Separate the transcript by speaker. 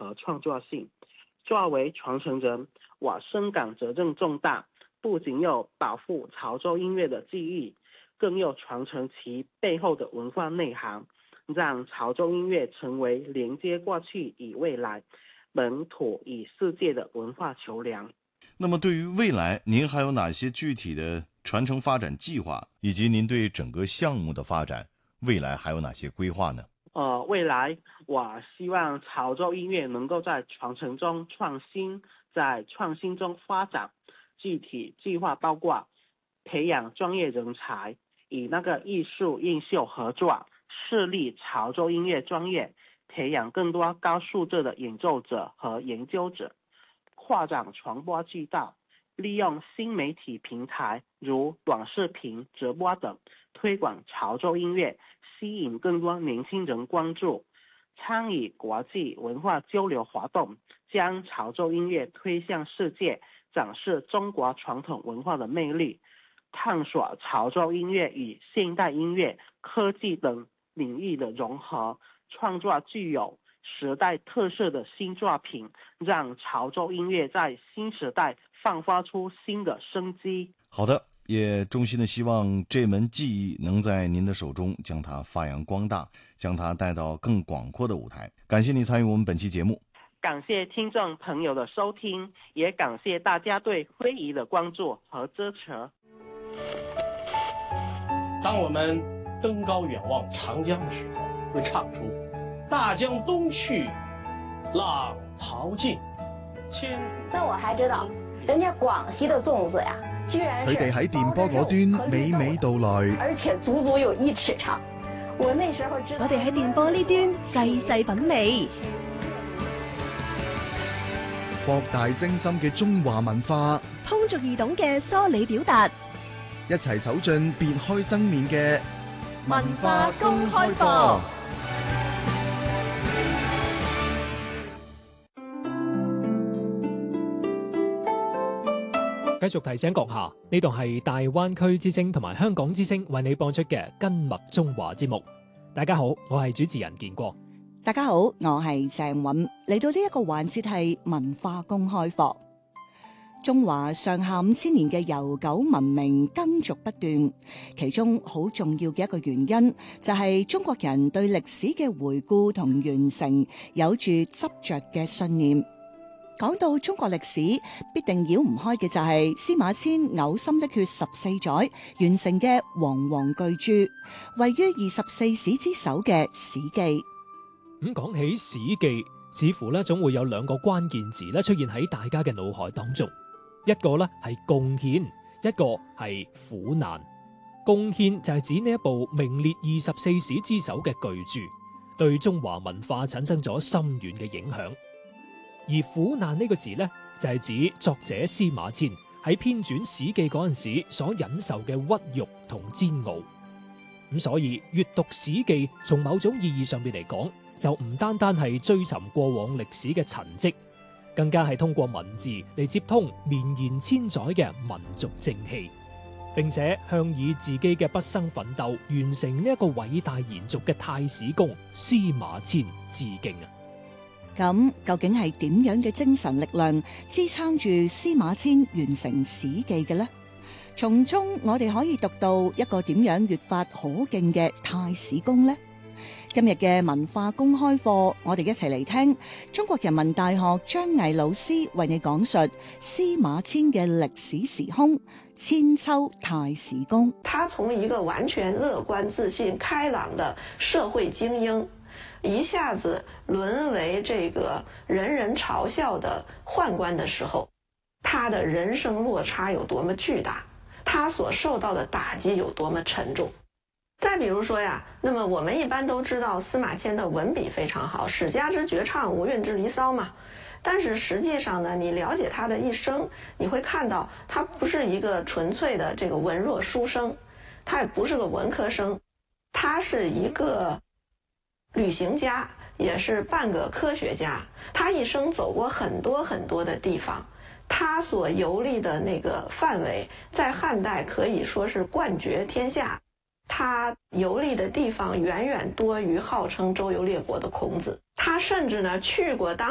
Speaker 1: 和创作性。作为传承人，我深感责任重大，不仅要保护潮州音乐的记忆，更要传承其背后的文化内涵，让潮州音乐成为连接过去与未来、本土与世界的文化桥梁。
Speaker 2: 那么对于未来，您还有哪些具体的传承发展计划，以及您对整个项目的发展未来还有哪些规划呢？
Speaker 1: 未来我希望潮州音乐能够在传承中创新，在创新中发展。具体计划包括培养专业人才，与艺术院校合作，设立潮州音乐专业，培养更多高素质的演奏者和研究者，扩展传播渠道，利用新媒体平台如短视频、直播等推广潮州音乐，吸引更多年轻人关注，参与国际文化交流活动，将潮州音乐推向世界，展示中国传统文化的魅力，探索潮州音乐与现代音乐、科技等领域的融合，创作具有时代特色的新作品，让潮州音乐在新时代放发出新的生机。
Speaker 2: 好的，也衷心的希望这门技艺能在您的手中将它发扬光大，将它带到更广阔的舞台。感谢你参与我们本期节目。
Speaker 1: 感谢听众朋友的收听，也感谢大家对非遗的关注和支持。
Speaker 3: 当我们登高远望长江的时候，会唱出大江东去，浪淘尽，千古。
Speaker 4: 那我还知道，人家廣西的粽子呀，居然
Speaker 5: 佢哋喺電波嗰端娓娓道來，
Speaker 4: 而且足足有1尺長。我那時候知道，
Speaker 6: 我哋喺電波呢端細細品味。
Speaker 5: 博大精深嘅中華文化，
Speaker 6: 通俗易懂嘅梳理表達，
Speaker 5: 一齊走進別開生面嘅文化公開課。
Speaker 7: 繼續提醒閣下，呢度係大灣區之聲同埋香港之聲為你播出嘅跟麥中華節目。大家好，我係主持人建國。
Speaker 6: 大家好，我係鄭韻。嚟到呢一個環節係文化公開課。中華上下5000年嘅悠久文明根續不斷，其中好重要嘅一個原因就係中國人對歷史嘅回顧同完成有住執着嘅信念。講到中國歷史，必定繞唔開嘅就係司馬遷嘔心瀝血14載完成嘅煌煌巨著，位於24史之首嘅《史記》。
Speaker 7: 講起《史記》，似乎總會有2個關鍵字出現喺大家嘅腦海當中，一個係貢獻，一個係苦難。貢獻就係指呢一部名列24史之首嘅巨著，對中華文化產生咗深遠嘅影響。而苦難呢個字就係指作者司馬遷喺編纂《史記》嗰陣時所忍受嘅屈辱同煎熬。咁所以閱讀《史記》從某種意義上面嚟講，就唔單單係追尋過往歷史嘅陳跡，更加係通過文字嚟接通綿延千載嘅民族正氣，並且向以自己嘅畢生奮鬥完成呢一個偉大延續嘅太史公司馬遷致敬啊！
Speaker 6: 咁究竟係點樣嘅精神力量支撐住司馬遷完成《史記》嘅呢？從中我哋可以讀到一個點樣越發可敬嘅太史公呢？今日嘅文化公開課，我哋一齊嚟聽中國人民大學張毅老師為你講述司馬遷嘅歷史時空千秋太史公。
Speaker 8: 他從一個完全樂觀自信開朗的社會精英，一下子淪為這個人人嘲笑的宦官的時候，他的人生落差有多麼巨大，他所受到的打擊有多麼沉重。再比如說呀，那麼我們一般都知道司馬遷的文筆非常好，史家之絕唱，無韻之離騷嘛。但是實際上呢，你了解他的一生，你會看到他不是一個純粹的這個文弱書生，他也不是個文科生，他是一個旅行家，也是半個科學家。他一生走過很多很多的地方，他所遊歷的那個範圍在漢代可以說是冠絕天下。他遊歷的地方遠遠多於號稱周遊列國的孔子，他甚至呢去過當